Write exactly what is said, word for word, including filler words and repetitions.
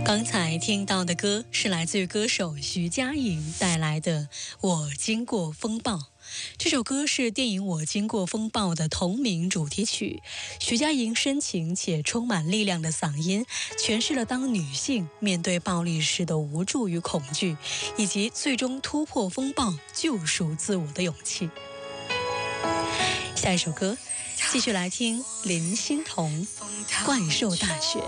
刚才听到的歌是来自于歌手徐佳莹带来的《我经过风暴》。这首歌是电影《我经过风暴》的同名主题曲。徐佳莹深情且充满力量的嗓音，诠释了当女性面对暴力时的无助与恐惧，以及最终突破风暴、救赎自我的勇气。下一首歌，继续来听林欣彤《怪兽大学》。